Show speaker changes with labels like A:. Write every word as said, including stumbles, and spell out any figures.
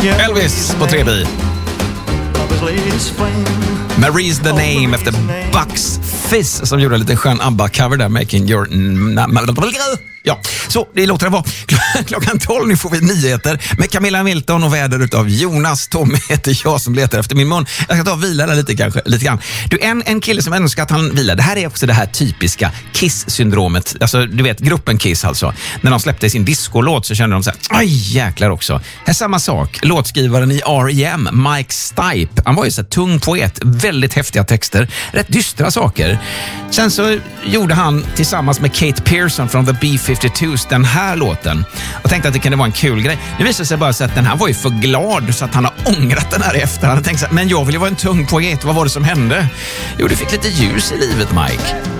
A: Elvis på tre bi. Marie's the name efter Bucks Fizz som gjorde en liten skön ABBA-cover där, Making Your... Ja, så det låter det vara. Klockan tolv nu får vi nyheter med Camilla Milton och väder utav Jonas. Tommy heter jag som letar efter min mun. Jag ska ta och vila där lite kanske, lite grann. Du, en, en kille som önskar att han vilar. Det här är också det här typiska Kiss-syndromet. Alltså, du vet, gruppen Kiss alltså. När de släppte sin discolåt så kände de så här, aj jäklar också. Här är samma sak. Låtskrivaren i R E M, Mike Stipe. Han var ju så här tung poet, väldigt häftiga texter, rätt dystra saker. Sen så gjorde han tillsammans med Kate Pearson från The B fifty-twos den här låten och tänkte att det kunde vara en kul grej. Det visade sig bara så att den här var ju för glad så att han har ångrat den här efter. Han tänkte så här, men jag vill ju vara en tung poet, vad var det som hände? Jo, du fick lite ljus i livet, Mike.